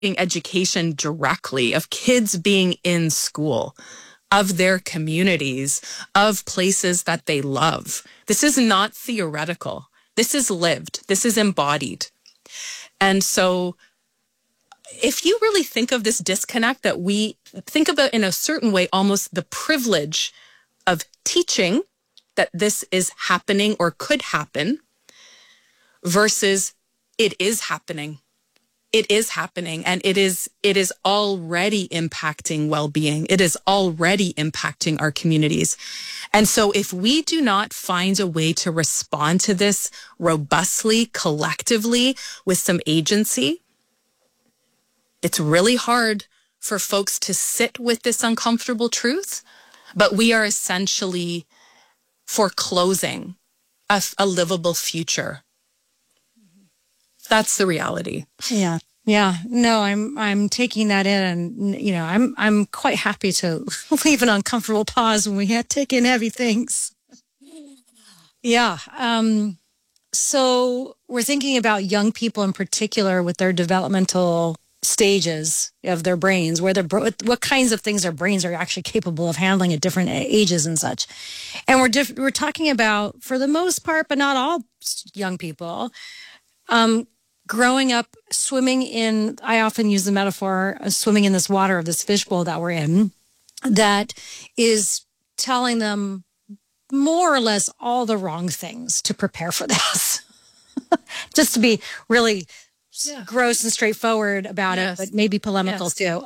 education directly, of kids being in school, of their communities, of places that they love. This is not theoretical. This is lived. This is embodied. And so if you really think of this disconnect that we think about in a certain way, almost the privilege of teaching that this is happening or could happen versus it is happening. It is happening, and it is already impacting well-being. It is already impacting our communities. And so if we do not find a way to respond to this robustly, collectively, with some agency, it's really hard for folks to sit with this uncomfortable truth, but we are essentially foreclosing a livable future. That's the reality. Yeah. Yeah. No, I'm taking that in, and, you know, I'm quite happy to leave an uncomfortable pause when we had taken heavy things. Yeah. So we're thinking about young people in particular with their developmental stages of their brains, what kinds of things their brains are actually capable of handling at different ages and such. And we're talking about, for the most part, but not all young people, growing up swimming in, I often use the metaphor of swimming in this water of this fishbowl that we're in, that is telling them more or less all the wrong things to prepare for this. Just to be really gross and straightforward about it, but maybe polemical too.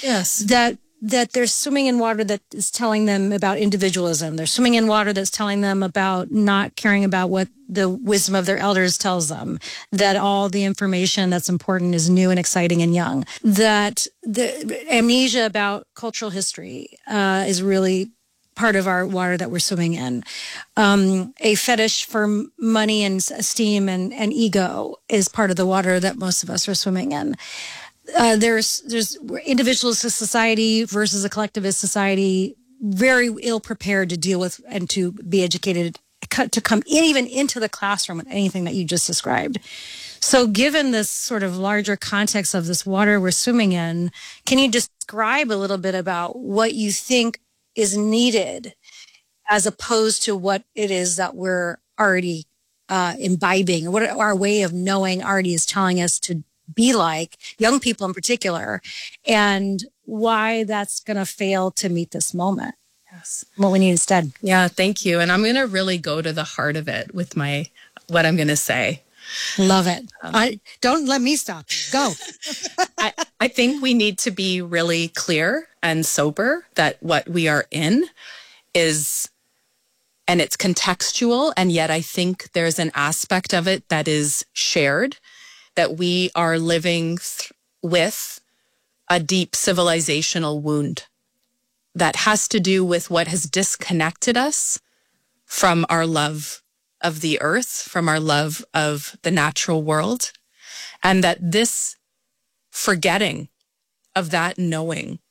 That they're swimming in water that is telling them about individualism. They're swimming in water that's telling them about not caring about what the wisdom of their elders tells them, that all the information that's important is new and exciting and young, that the amnesia about cultural history is really part of our water that we're swimming in. A fetish for money and esteem and ego is part of the water that most of us are swimming in. There's individualist society versus a collectivist society, very ill prepared to deal with and to be educated, to come in, even into the classroom with anything that you just described. So given this sort of larger context of this water we're swimming in, can you describe a little bit about what you think is needed as opposed to what it is that we're already imbibing, what our way of knowing already is telling us to be like, young people in particular, and why that's going to fail to meet this moment? Yes. What we need instead. Yeah, thank you. And I'm going to really go to the heart of it with what I'm going to say. Love it. Don't let me stop. Go. I think we need to be really clear and sober that what we are in is, and it's contextual, and yet I think there's an aspect of it that is shared, that we are living with a deep civilizational wound that has to do with what has disconnected us from our love of the earth, from our love of the natural world, and that this forgetting of that knowing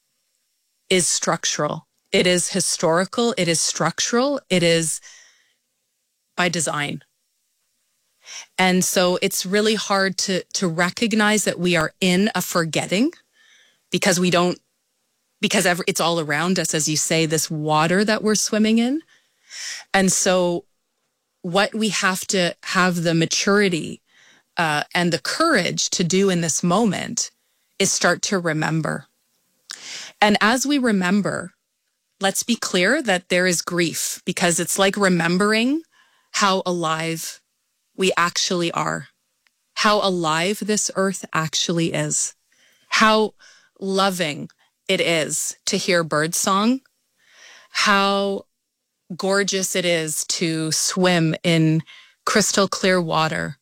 is structural. It is historical. It is structural. It is by design. And so it's really hard to recognize that we are in a forgetting because it's all around us, as you say, this water that we're swimming in. And so what we have to have the maturity and the courage to do in this moment is start to remember. And as we remember, let's be clear that there is grief, because it's like remembering how alive we actually are, how alive this earth actually is, how loving it is to hear birdsong, how gorgeous it is to swim in crystal clear water.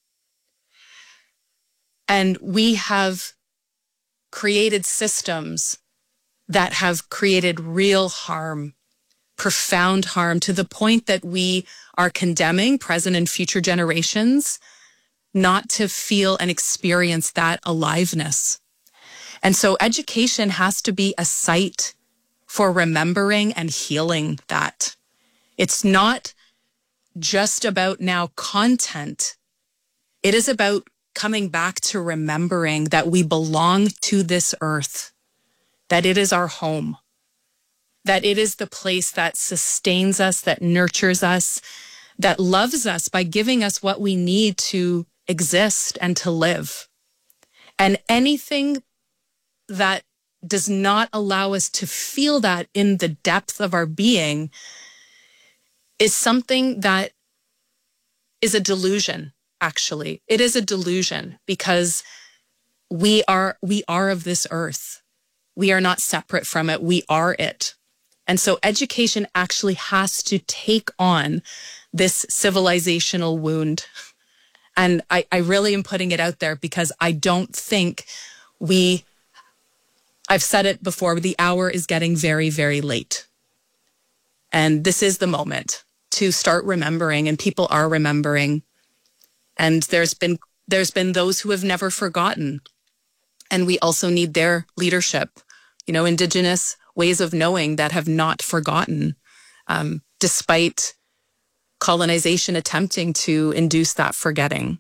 And we have created systems that have created real harm, profound harm, to the point that we are condemning present and future generations not to feel and experience that aliveness. And so education has to be a site for remembering and healing that. It's not just about now content. It is about coming back to remembering that we belong to this earth, that it is our home, that it is the place that sustains us, that nurtures us, that loves us by giving us what we need to exist and to live. And anything that does not allow us to feel that in the depth of our being is something that is a delusion, actually. It is a delusion because we are of this earth. We are not separate from it. We are it. And so education actually has to take on this civilizational wound. And I really am putting it out there because I don't think I've said it before, the hour is getting very, very late. And this is the moment to start remembering, and people are remembering. And there's been those who have never forgotten. And we also need their leadership, Indigenous ways of knowing that have not forgotten, despite colonization attempting to induce that forgetting.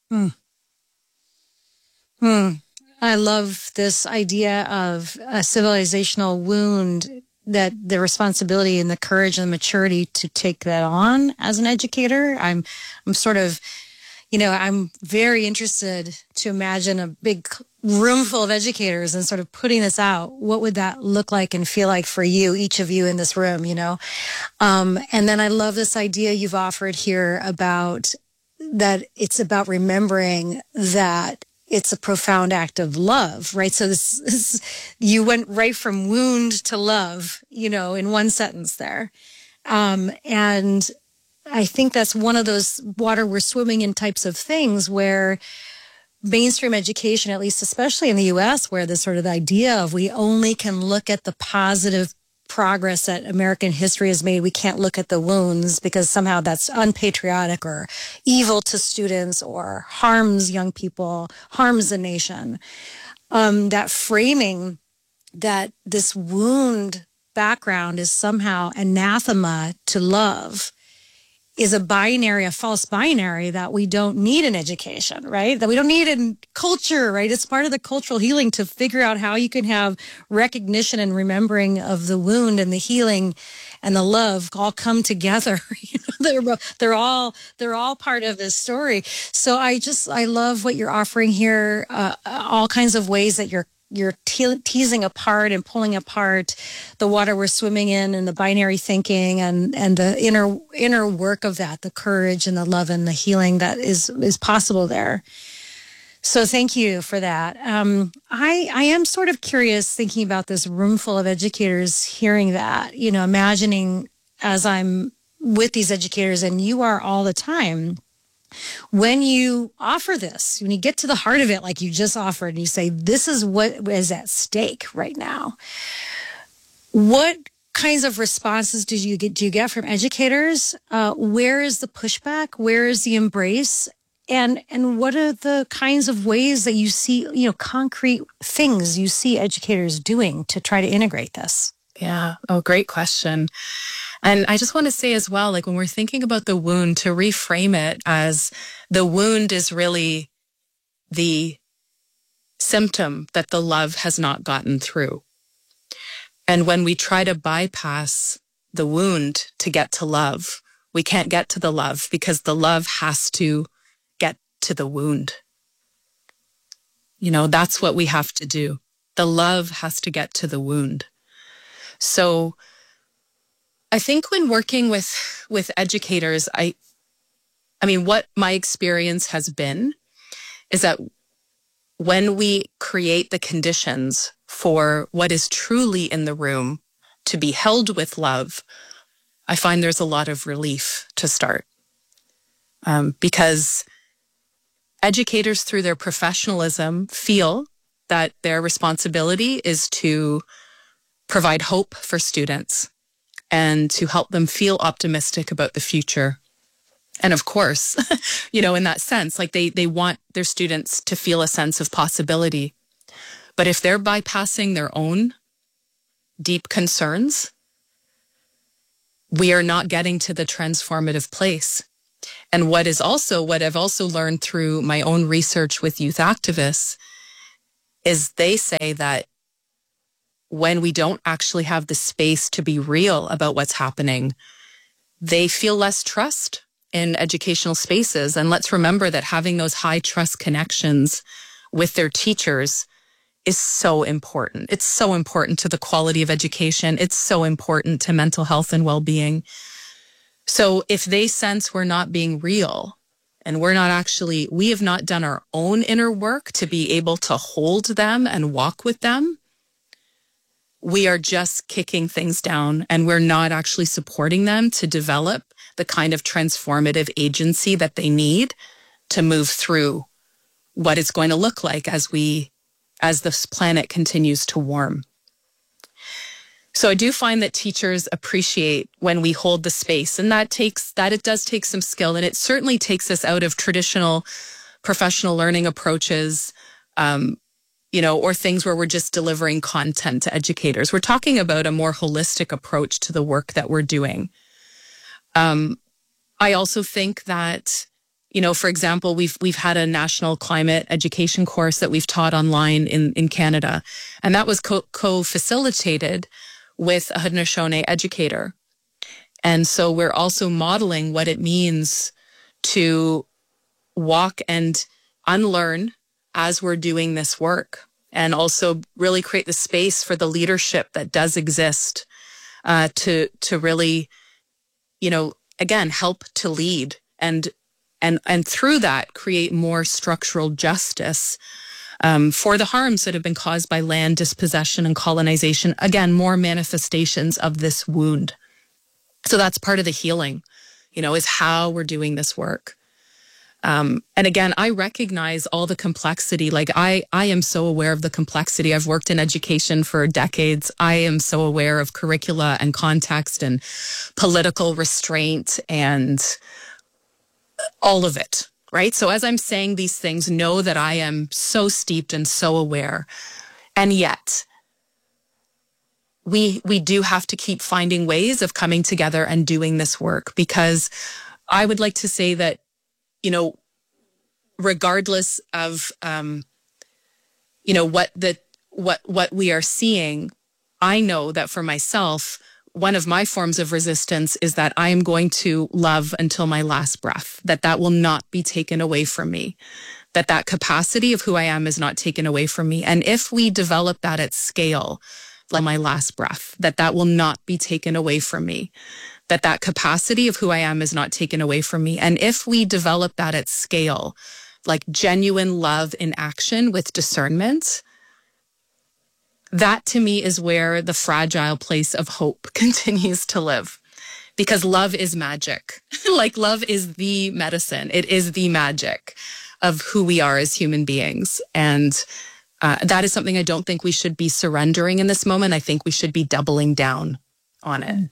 I love this idea of a civilizational wound, that the responsibility and the courage and the maturity to take that on as an educator. I'm sort of, I'm very interested to imagine a big room full of educators and sort of putting this out. What would that look like and feel like for you, each of you in this room, And then I love this idea you've offered here about that it's about remembering that it's a profound act of love, right? So this you went right from wound to love, in one sentence there. And I think that's one of those water we're swimming in types of things where mainstream education, at least especially in the US, where the sort of idea of we only can look at the positive progress that American history has made. We can't look at the wounds because somehow that's unpatriotic or evil to students or harms young people, harms the nation. That framing that this wound background is somehow anathema to love is a false binary that we don't need in education, right? That we don't need in culture, right? It's part of the cultural healing to figure out how you can have recognition and remembering of the wound and the healing and the love all come together. They're all part of this story. So I love what you're offering here. All kinds of ways that you're teasing apart and pulling apart the water we're swimming in and the binary thinking and the inner work of that, the courage and the love and the healing that is possible there. So thank you for that. I am sort of curious thinking about this room full of educators hearing that, imagining as I'm with these educators and you are all the time. When you offer this, when you get to the heart of it, like you just offered, and you say, this is what is at stake right now. What kinds of responses do you get from educators? Where is the pushback? Where is the embrace? And what are the kinds of ways that you see, concrete things you see educators doing to try to integrate this? Yeah. Oh, great question. And I just want to say as well, like when we're thinking about the wound, to reframe it as the wound is really the symptom that the love has not gotten through. And when we try to bypass the wound to get to love, we can't get to the love because the love has to get to the wound. That's what we have to do. The love has to get to the wound. So I think when working with educators, I mean, what my experience has been is that when we create the conditions for what is truly in the room to be held with love, I find there's a lot of relief to start. Because educators, through their professionalism, feel that their responsibility is to provide hope for students and to help them feel optimistic about the future. And of course, in that sense, like they want their students to feel a sense of possibility. But if they're bypassing their own deep concerns, we are not getting to the transformative place. And what I've also learned through my own research with youth activists is they say that when we don't actually have the space to be real about what's happening, they feel less trust in educational spaces. And let's remember that having those high trust connections with their teachers is so important. It's so important to the quality of education. It's so important to mental health and well-being. So if they sense we're not being real and we have not done our own inner work to be able to hold them and walk with them, we are just kicking things down and we're not actually supporting them to develop the kind of transformative agency that they need to move through what it's going to look like as this planet continues to warm. So I do find that teachers appreciate when we hold the space, and it does take some skill, and it certainly takes us out of traditional professional learning approaches, or things where we're just delivering content to educators. We're talking about a more holistic approach to the work that we're doing. I also think that, for example, we've had a national climate education course that we've taught online in Canada, and that was co-facilitated with a Haudenosaunee educator. And so we're also modeling what it means to walk and unlearn as we're doing this work, and also really create the space for the leadership that does exist to really, again, help to lead and through that create more structural justice for the harms that have been caused by land dispossession and colonization. Again, more manifestations of this wound. So that's part of the healing, is how we're doing this work. And again, I recognize all the complexity. Like I am so aware of the complexity. I've worked in education for decades. I am so aware of curricula and context and political restraint and all of it, right? So as I'm saying these things, know that I am so steeped and so aware. And yet, we do have to keep finding ways of coming together and doing this work, because I would like to say that, regardless of, what we are seeing, I know that for myself, one of my forms of resistance is that I am going to love until my last breath, that will not be taken away from me, that capacity of who I am is not taken away from me. And if we develop that at scale, like my last breath, that will not be taken away from me, that capacity of who I am is not taken away from me. And if we develop that at scale, like genuine love in action with discernment, that to me is where the fragile place of hope continues to live, because love is magic. Like love is the medicine. It is the magic of who we are as human beings. And that is something I don't think we should be surrendering in this moment. I think we should be doubling down on it.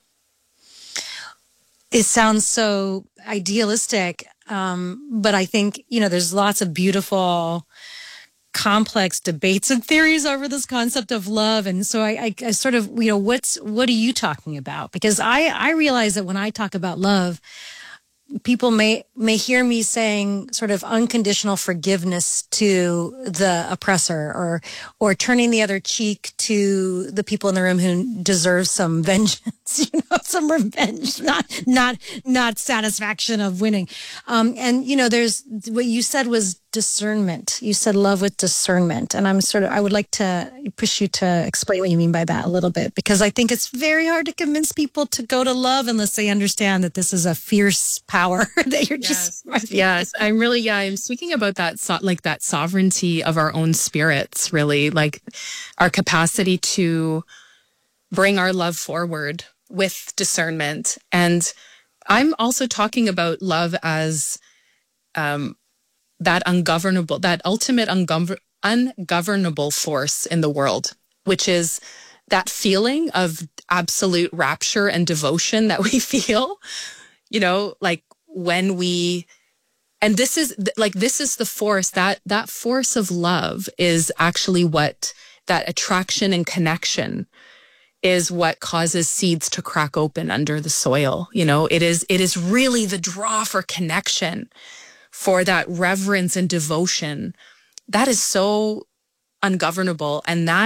It sounds so idealistic, but I think, there's lots of beautiful, complex debates and theories over this concept of love. And so I sort of, what are you talking about? Because I realize that when I talk about love, people may hear me saying sort of unconditional forgiveness to the oppressor, or turning the other cheek to the people in the room who deserve some vengeance, some revenge, not satisfaction of winning. And there's what you said was discernment. You said love with discernment, and I would like to push you to explain what you mean by that a little bit, because I think it's very hard to convince people to go to love unless they understand that this is a fierce power that you're Yes, I'm speaking about that, that sovereignty of our own spirits, really, like our capacity to bring our love forward with discernment. And I'm also talking about love as that ultimate ungovernable force in the world, which is that feeling of absolute rapture and devotion that we feel, like when we, and this is the force, that force of love is actually what that attraction and connection is what causes seeds to crack open under the soil. You know, it is really the draw for connection, for that reverence and devotion. That is so ungovernable. And that